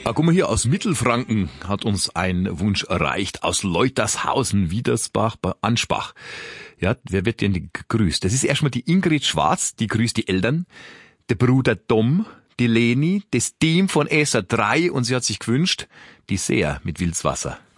Guck mal hier, aus Mittelfranken hat uns ein Wunsch erreicht, aus Leutershausen, Widersbach bei Anspach. Ja, wer wird denn gegrüßt? Das ist erstmal die Ingrid Schwarz, die grüßt die Eltern, der Bruder Tom, die Leni, das Team von ESA 3 und sie hat sich gewünscht, die Seher mit Wilswasser.